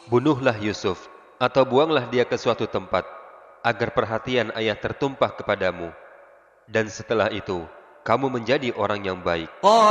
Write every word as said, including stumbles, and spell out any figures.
Bunuhlah Yusuf, atau buanglah dia ke suatu tempat, agar perhatian ayah tertumpah kepadamu. Dan setelah itu, kamu menjadi orang yang baik.